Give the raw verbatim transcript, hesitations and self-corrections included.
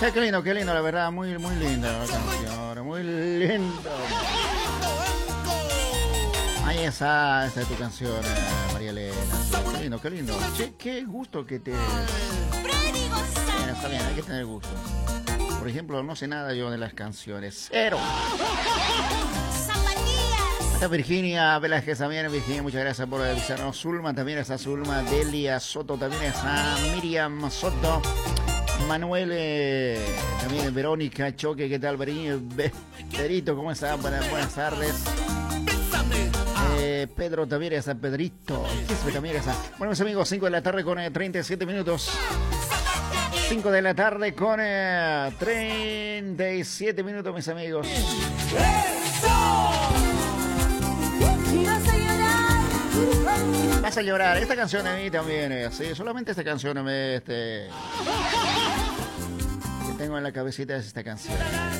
Sí, qué lindo, qué lindo, la verdad, muy, muy linda la canción, muy lindo. Ahí está, esta es tu canción, eh, María Elena. Sí, qué lindo, qué lindo. Che, qué gusto que te... Bien, está bien, hay que tener gusto. Por ejemplo, no sé nada yo de las canciones. Cero. Está Virginia Velázquez también. Virginia, muchas gracias por avisarnos. Zulma también está Zulma. Delia Soto también está. Miriam Soto. Manuel, eh, también Verónica Choque, ¿qué tal, Berito? ¿Cómo está? Buenas, buenas tardes. Eh, Pedro también está, Pedrito. ¿Qué también está? Bueno, mis amigos, cinco de la tarde con eh, treinta y siete minutos. cinco de la tarde con eh, treinta y siete minutos, mis amigos. Vas a llorar. Esta canción a mí también, eh, sí, solamente esta canción me, este, que tengo en la cabecita es esta canción.